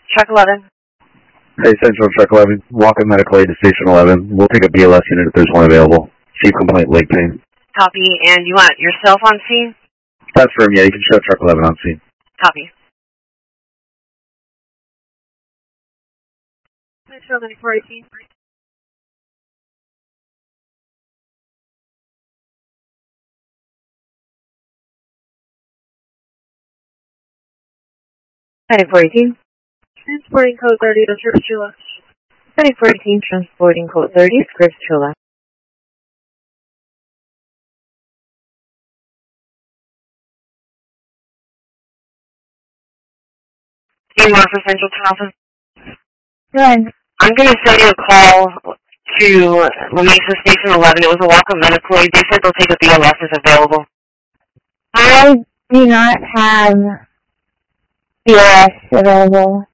Truck 11. Hey, Central Truck 11. Walk-in medical aid to Station 11. We'll take a BLS unit if there's one available. Chief complaint, leg pain. Copy. And you want yourself on scene? That's firm, yeah. You can show Truck 11 on scene. Copy. Metro 9418. Transporting code 30 to Scripps Chula. 9418, transporting code 30, Scripps Chula. Hey, Mark for Central Thousand. Good. I'm going to send you a call to La Mesa Station 11. It was a walk-up medical aid. They said they'll take a BLS if available. I do not have BLS available.